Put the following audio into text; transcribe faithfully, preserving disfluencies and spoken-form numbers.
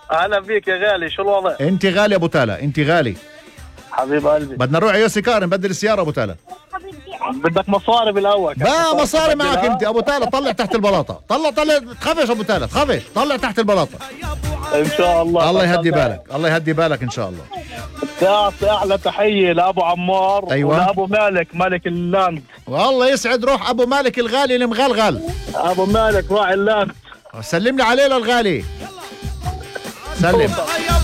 اهلا بيك يا غالي، شو الوضع؟ انت غالي ابو تالا، انت غالي حبيب قلبي. بدنا نروح يوسي كارم نبدل السياره ابو تالا. بدك مصاري بالاول. ما مصاري معك انت ابو تالا. طلع تحت البلاطه، طلع طلع تخافش ابو تالا، تخافش، طلع تحت البلاطه ان شاء الله. الله يهدي بالك، الله يهدي بالك ان شاء الله. تعطي احلى تحيه لابو عمار. أيوة. ولابو مالك ملك اللاند. والله يسعد روح ابو مالك الغالي المغلغل. ابو مالك راعي اللاند. سلم لي عليه للغالي. سلم.